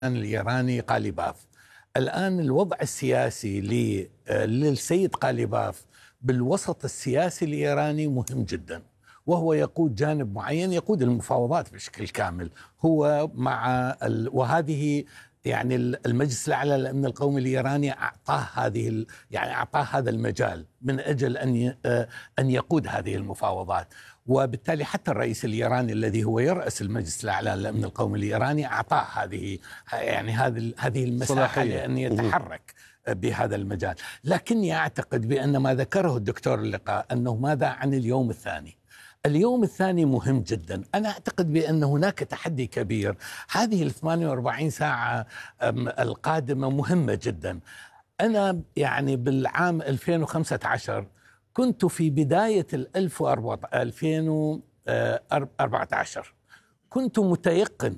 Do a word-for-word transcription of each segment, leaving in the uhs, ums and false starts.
الإيراني قاليباف. الآن الوضع السياسي للسيد قاليباف بالوسط السياسي الإيراني مهم جدا، وهو يقود جانب معين، يقود المفاوضات بشكل كامل هو مع ال... وهذه يعني المجلس الأعلى للأمن القومي الإيراني أعطاه هذه يعني أعطاه هذا المجال من أجل أن أن يقود هذه المفاوضات، وبالتالي حتى الرئيس الإيراني الذي هو يرأس المجلس الأعلى للأمن القومي الإيراني أعطاه هذه يعني هذه هذه المساحة لأن يتحرك بهذا المجال. لكني أعتقد بأن ما ذكره الدكتور اللقاء أنه ماذا عن اليوم الثاني؟ اليوم الثاني مهم جدا. أنا أعتقد بأن هناك تحدي كبير. هذه الثمانية وأربعين ساعة القادمة مهمة جدا. أنا يعني بالعام ألفين وخمسة عشر كنت في بداية ألفين وأربعة عشر كنت متيقن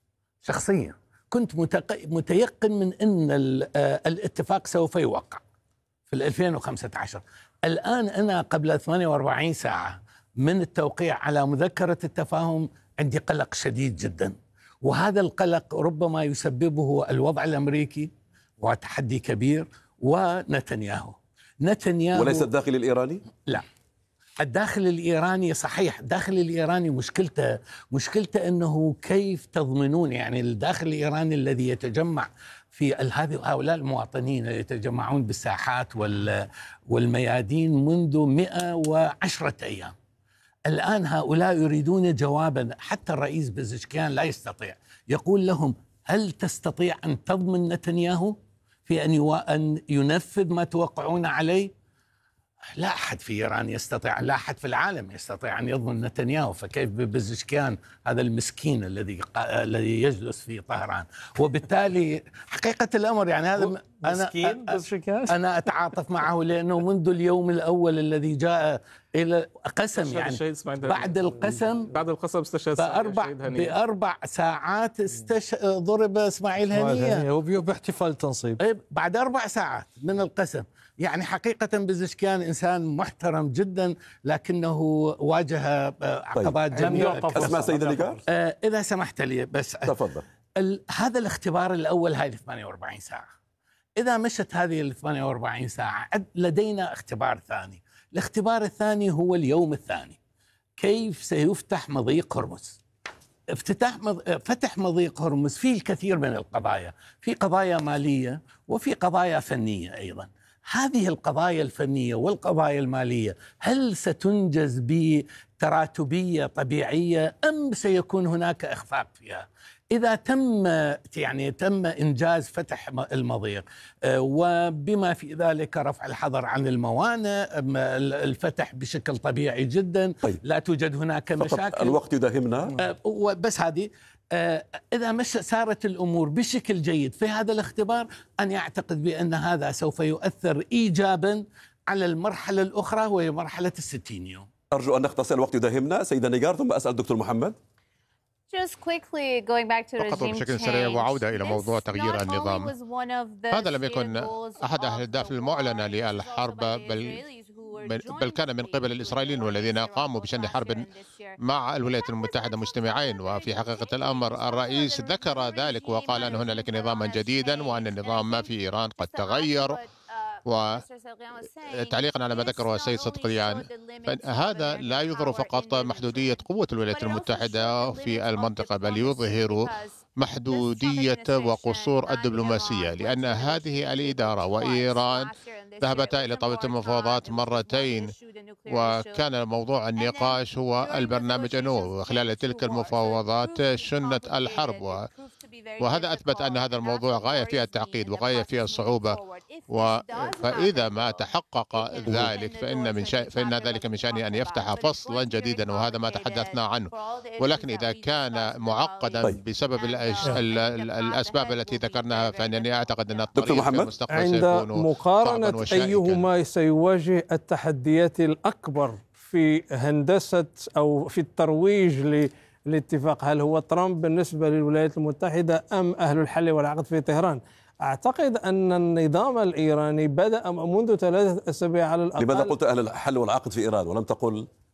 شخصيا كنت متيقن من أن الاتفاق سوف يوقع في ألفين وخمسة عشر. الآن أنا قبل ثمانية وأربعين ساعة من التوقيع على مذكرة التفاهم عندي قلق شديد جدا، وهذا القلق ربما يسببه الوضع الأمريكي وتحدي كبير ونتنياهو. نتنياهو وليس الداخل الإيراني؟ لا، الداخل الإيراني صحيح، الداخل الإيراني مشكلته مشكلته أنه كيف تضمنون يعني الداخل الإيراني الذي يتجمع في هؤلاء المواطنين اللي يتجمعون بالساحات والميادين منذ مئة وعشرة أيام. الآن هؤلاء يريدون جوابا، حتى الرئيس بزشكيان لا يستطيع، يقول لهم هل تستطيع أن تضمن نتنياهو في أن ينفذ ما توقعون عليه؟ لا أحد في إيران يستطيع، لا أحد في العالم يستطيع أن يضمن نتنياهو، فكيف ببزشكيان هذا المسكين الذي الذي يجلس في طهران؟ وبالتالي حقيقة الأمر يعني هذا أنا أنا أتعاطف معه، لأنه منذ اليوم الأول الذي جاء إلى قسم يعني بعد القسم بعد القسم استشهد بأربع بأربع ساعات استش ضرب إسماعيل هنية وباحتفال تنصيب بعد أربع ساعات من القسم. يعني حقيقة بزشكيان إنسان محترم جدا، لكنه واجه عقبات جميلة. أسمع سيد اللقاء آه إذا سمحت لي بس تفضل. هذا الاختبار الأول هاي ثمانية وأربعين ساعة، إذا مشت هذه ثمانية وأربعين ساعة لدينا اختبار ثاني. الاختبار الثاني هو اليوم الثاني، كيف سيفتح مضيق هرمز. افتتاح مض... فتح مضيق هرمز فيه الكثير من القضايا، في قضايا مالية وفي قضايا فنية أيضا. هذه القضايا الفنية والقضايا المالية هل ستنجز بتراتبية طبيعية أم سيكون هناك إخفاق فيها؟ إذا تم يعني تم إنجاز فتح المضيق وبما في ذلك رفع الحظر عن الموانئ، الفتح بشكل طبيعي جدا، طيب. لا توجد هناك مشاكل، الوقت يداهمنا، بس هذه إذا مش سارت الأمور بشكل جيد في هذا الاختبار، أنا أعتقد بأن هذا سوف يؤثر إيجابا على المرحلة الأخرى وهي مرحلة الستين يوم. أرجو أن نختصر، الوقت يداهمنا. سيدة نيجار ثم أسأل دكتور محمد. فقط بشكل سريع وعودة إلى موضوع تغيير النظام. هذا لم يكن أحد الأهداف المعلنة للحرب، بل بل كان من قبل الإسرائيليين والذين قاموا بشن حرب مع الولايات المتحدة مجتمعين. وفي حقيقة الأمر الرئيس ذكر ذلك وقال أن هنالك نظاما جديدا وأن النظام في إيران قد تغير. وتعليقا على ما ذكره السيد صدقيان، هذا لا يظهر فقط محدودية قوة الولايات المتحدة في المنطقة، بل يظهر محدودية وقصور الدبلوماسية، لأن هذه الإدارة وإيران ذهبتا إلى طاولة المفاوضات مرتين، وكان موضوع النقاش هو البرنامج النووي، وخلال تلك المفاوضات شنت الحرب، وهذا أثبت أن هذا الموضوع غاية فيها التعقيد وغاية فيها الصعوبة. فإذا ما تحقق ذلك فإن من شأ... فإن ذلك من شأنه أن يفتح فصلا جديدا، وهذا ما تحدثنا عنه. ولكن إذا كان معقدا بسبب الأش... ال... ال... الأسباب التي ذكرناها، فإنني أعتقد أن الطريق في المستقبل عند مقارنة أيهما سيواجه التحديات الأكبر في هندسة أو في الترويج ل الاتفاق، هل هو ترامب بالنسبة للولايات المتحدة أم أهل الحل والعقد في طهران؟ أعتقد أن النظام الإيراني بدأ منذ ثلاثة أسابيع على الأقل. لماذا قلت أهل الحل والعقد في إيران ولم تقل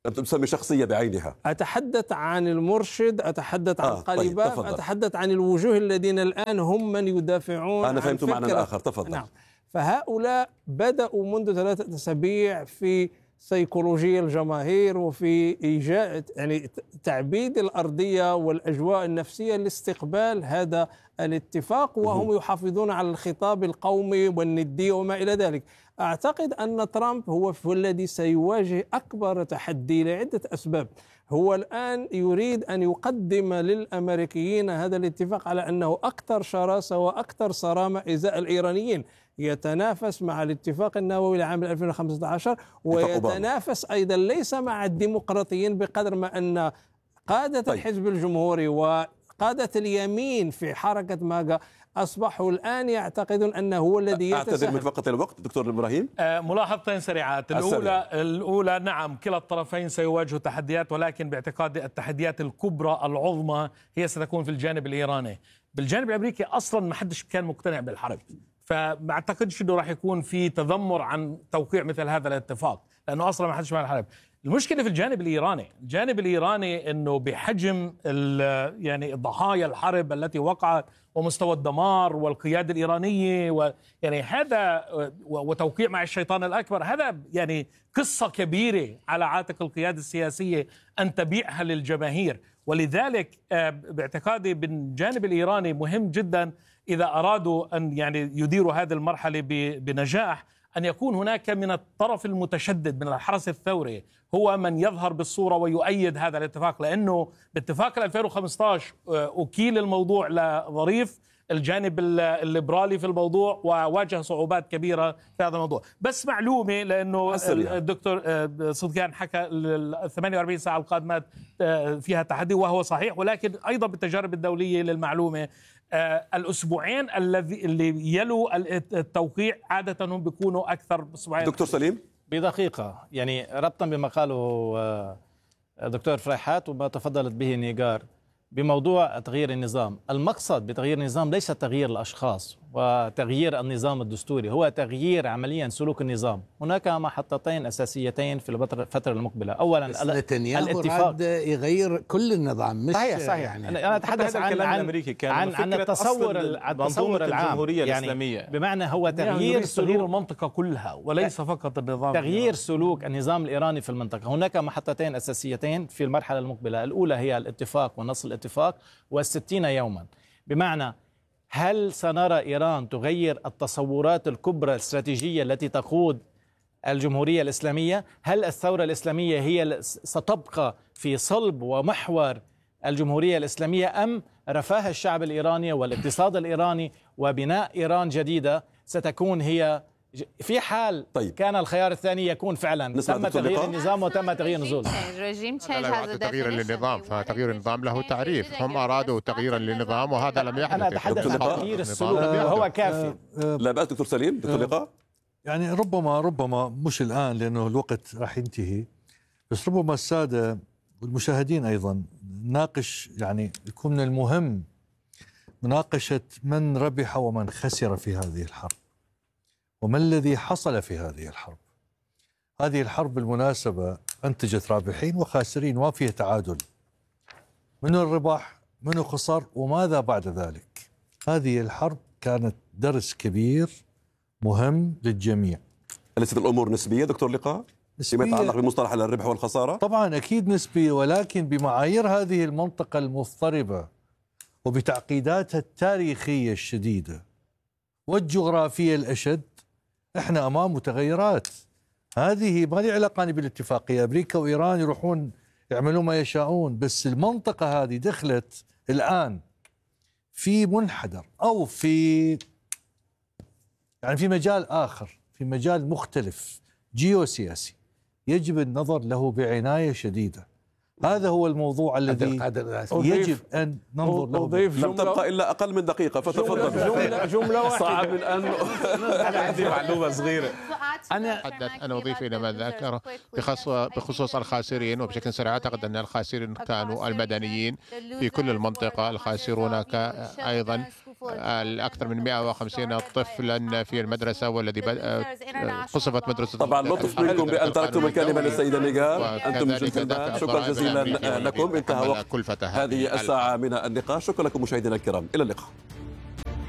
أنت تسمي شخصية بعينها. أتحدث عن المرشد، أتحدث عن آه قاليباف، طيب أتحدث عن الوجوه الذين الآن هم من يدافعون. أنا فهمت معنى الآخر، تفضل. نعم. فهؤلاء بدأوا منذ ثلاثة أسابيع في سيكولوجيا الجماهير وفي إيجاد يعني تعبيد الأرضية والأجواء النفسية لاستقبال هذا الاتفاق، وهم يحافظون على الخطاب القومي والندية وما إلى ذلك. أعتقد أن ترامب هو الذي سيواجه أكبر تحدي لعدة أسباب. هو الآن يريد أن يقدم للأمريكيين هذا الاتفاق على أنه أكثر شراسة وأكثر صرامة إزاء الإيرانيين، يتنافس مع الاتفاق النووي لعام ألفين وخمسة عشر، ويتنافس أيضا ليس مع الديمقراطيين بقدر ما أن قادة طيب. الحزب الجمهوري وقادة اليمين في حركة ماغا أصبحوا الآن يعتقدون أنه هو الذي يتساهل. أعتذر من فقط الوقت دكتور إبراهيم. آه ملاحظتين سريعات. الأولى الأولى نعم كلا الطرفين سيواجهوا تحديات، ولكن باعتقادي التحديات الكبرى العظمى هي ستكون في الجانب الإيراني. بالجانب الأمريكي أصلا ما حدش كان مقتنع بالحرب، فما أعتقدش أنه راح يكون في تذمر عن توقيع مثل هذا الاتفاق، لأنه أصلا ما حدش مع الحرب. المشكلة في الجانب الإيراني، الجانب الإيراني أنه بحجم يعني ضحايا الحرب التي وقعت ومستوى الدمار والقيادة الإيرانية ويعني هذا وتوقيع مع الشيطان الأكبر، هذا يعني قصة كبيرة على عاتق القيادة السياسية أن تبيعها للجماهير. ولذلك باعتقادي بالجانب الإيراني مهم جدا إذا أرادوا أن يعني يديروا هذه المرحلة بنجاح أن يكون هناك من الطرف المتشدد من الحرس الثوري هو من يظهر بالصورة ويؤيد هذا الاتفاق، لأنه باتفاق ألفين وخمسة عشر أكيل الموضوع لظريف الجانب الليبرالي في الموضوع وواجه صعوبات كبيرة في هذا الموضوع. بس معلومة، لأنه الدكتور صدقان حكى ال ثمانية وأربعين ساعة القادمات فيها تحدي وهو صحيح، ولكن أيضا بالتجارب الدولية للمعلومة الأسبوعين الذي اللي يلوا التوقيع عادة هم بيكونوا أكثر أسبوعين. دكتور سليم بدقيقة، يعني ربطا بما قاله دكتور فريحات وما تفضلت به نيجار بموضوع تغيير النظام. المقصد بتغيير النظام ليس تغيير الأشخاص وتغيير النظام الدستوري، هو تغيير عمليا سلوك النظام. هناك محطتين أساسيتين في الفترة المقبلة. أولا نتنياهو راد يغير كل النظام، مش صحيح صحيح يعني أنا أتحدث عن عن, عن, عن التصور التصور العام الجمهورية يعني الإسلامية، بمعنى هو تغيير سلوك المنطقة كلها وليس فقط النظام، تغيير سلوك النظام الإيراني في المنطقة. هناك محطتين أساسيتين في المرحلة المقبلة. الأولى هي الاتفاق ونص الاتفاق والستين يوما، بمعنى هل سنرى إيران تغير التصورات الكبرى الاستراتيجية التي تقود الجمهورية الإسلامية؟ هل الثورة الإسلامية هي ستبقى في صلب ومحور الجمهورية الإسلامية، أم رفاه الشعب الإيراني والاقتصاد الإيراني وبناء إيران جديدة ستكون هي في حال طيب. كان الخيار الثاني يكون فعلا تم تغيير النظام وتم تغيير النزول. لا تغيير للنظام، فتغيير النظام له تعريف. هم أرادوا تغييرا للنظام وهذا لم يحدث. أنا أتحدث عن تغيير السلوك وهو كافي. لا بأس دكتور سليم. دكتور لقاء يعني ربما ربما مش الآن لأنه الوقت راح ينتهي، بس ربما السادة والمشاهدين أيضا ناقش، يعني يكون من المهم مناقشة من ربح ومن خسر في هذه الحرب، وما الذي حصل في هذه الحرب. هذه الحرب بالمناسبة أنتجت رابحين وخاسرين وفيها تعادل، منو الربح منو خسر وماذا بعد ذلك. هذه الحرب كانت درس كبير مهم للجميع. أليست الأمور نسبية دكتور لقاء فيما يتعلق بمصطلح الربح والخسارة؟ طبعا أكيد نسبية، ولكن بمعايير هذه المنطقة المضطربة وبتعقيداتها التاريخية الشديدة والجغرافية الأشد، احنا امام متغيرات. هذه ما لي علاقه بالاتفاقيه، امريكا وايران يروحون يعملون ما يشاءون، بس المنطقه هذه دخلت الان في منحدر او في يعني في مجال اخر، في مجال مختلف جيوسياسي يجب النظر له بعنايه شديده. هذا هو الموضوع الذي يجب أن ننظر له. لم تبقى إلا أقل من دقيقة فتفضل. جملة, جملة واحدة. صعب الآن أنا عندي معلومة صغيرة. أنا أنا أضيف إلى ما ذكر بخصوص الخاسرين وبشكل سريع. أعتقد أن الخاسرين كانوا المدنيين في كل المنطقة، الخاسرون أيضا الأكثر من مئة وخمسين طفلا في المدرسة والذي قصفت مدرسة. طبعا لطف منكم بأن تركتم الكلمة للسيدة نيغار. أنتم جنتلمان، شكرا جزيلا لكم. انتهى وقت هذه الساعة من النقاش. شكرا لكم مشاهدينا الكرام، إلى اللقاء.